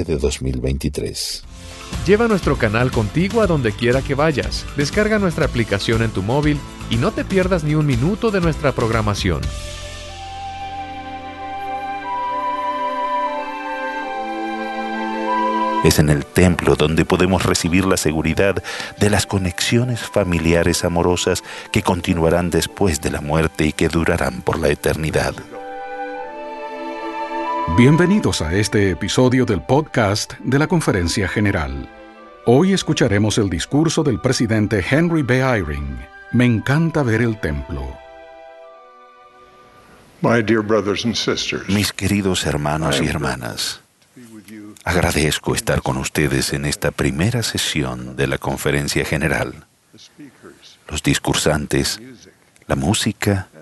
de 2023. Lleva nuestro canal contigo a donde quiera que vayas. Descarga nuestra aplicación en tu móvil y no te pierdas ni un minuto de nuestra programación. Es en el templo donde podemos recibir la seguridad de las conexiones familiares amorosas que continuarán después de la muerte y que durarán por la eternidad. Bienvenidos a este episodio del podcast de la Conferencia General. Hoy escucharemos el discurso del presidente Henry B. Eyring. Me encanta ver el templo. Mis queridos hermanos y hermanas, agradezco estar con ustedes en esta primera sesión de la Conferencia General. Los discursantes, la música